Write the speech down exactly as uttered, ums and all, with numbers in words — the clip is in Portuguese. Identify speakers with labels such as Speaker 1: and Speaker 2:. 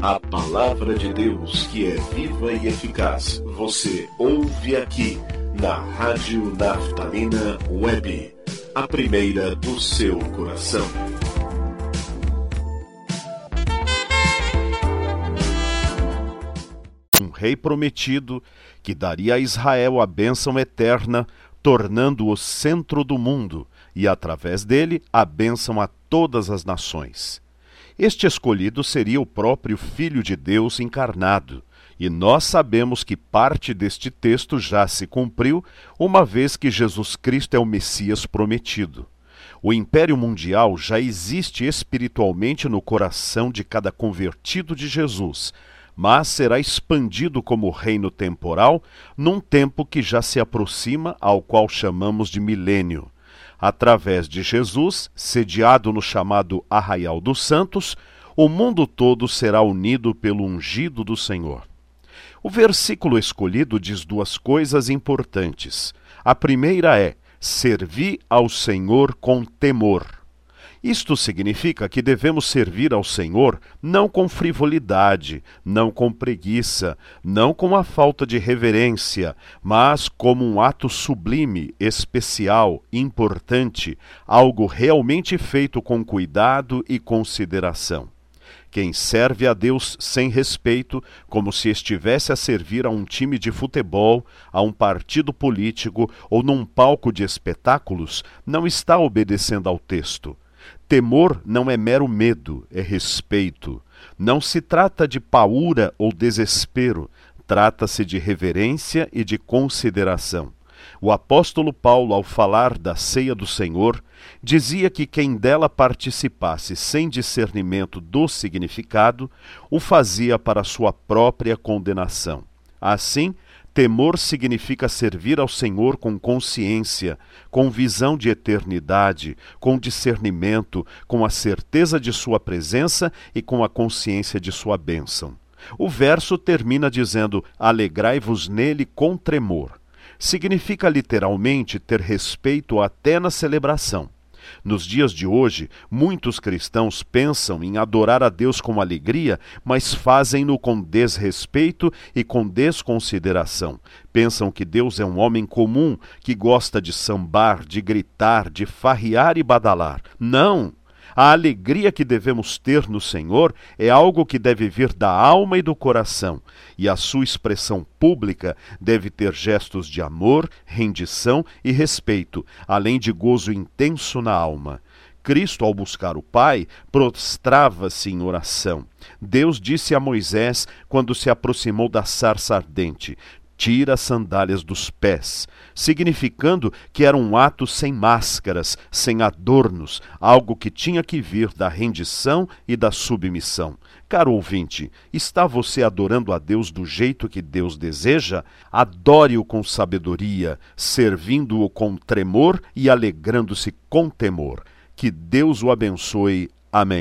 Speaker 1: A palavra de Deus, que é viva e eficaz, você ouve aqui na Rádio Naftalina Web, a primeira do seu coração.
Speaker 2: Um rei prometido que daria a Israel a bênção eterna, tornando-o centro do mundo, e através dele a bênção a todas as nações. Este escolhido seria o próprio Filho de Deus encarnado, e nós sabemos que parte deste texto já se cumpriu, uma vez que Jesus Cristo é o Messias prometido. O Império Mundial já existe espiritualmente no coração de cada convertido de Jesus, mas será expandido como reino temporal num tempo que já se aproxima, ao qual chamamos de milênio. Através de Jesus, sediado no chamado Arraial dos Santos, o mundo todo será unido pelo ungido do Senhor. O versículo escolhido diz duas coisas importantes. A primeira é: servir ao Senhor com temor. Isto significa que devemos servir ao Senhor não com frivolidade, não com preguiça, não com a falta de reverência, mas como um ato sublime, especial, importante, algo realmente feito com cuidado e consideração. Quem serve a Deus sem respeito, como se estivesse a servir a um time de futebol, a um partido político ou num palco de espetáculos, não está obedecendo ao texto. Temor não é mero medo, é respeito. Não se trata de paúra ou desespero, trata-se de reverência e de consideração. O apóstolo Paulo, ao falar da ceia do Senhor, dizia que quem dela participasse sem discernimento do significado, o fazia para sua própria condenação. Assim, temor significa servir ao Senhor com consciência, com visão de eternidade, com discernimento, com a certeza de sua presença e com a consciência de sua bênção. O verso termina dizendo: alegrai-vos nele com tremor. Significa literalmente ter respeito até na celebração. Nos dias de hoje, muitos cristãos pensam em adorar a Deus com alegria, mas fazem-no com desrespeito e com desconsideração. Pensam que Deus é um homem comum, que gosta de sambar, de gritar, de farrear e badalar. Não! A alegria que devemos ter no Senhor é algo que deve vir da alma e do coração, e a sua expressão pública deve ter gestos de amor, rendição e respeito, além de gozo intenso na alma. Cristo, ao buscar o Pai, prostrava-se em oração. Deus disse a Moisés, quando se aproximou da sarça ardente: tira as sandálias dos pés, significando que era um ato sem máscaras, sem adornos, algo que tinha que vir da rendição e da submissão. Caro ouvinte, está você adorando a Deus do jeito que Deus deseja? Adore-o com sabedoria, servindo-o com tremor e alegrando-se com temor. Que Deus o abençoe. Amém.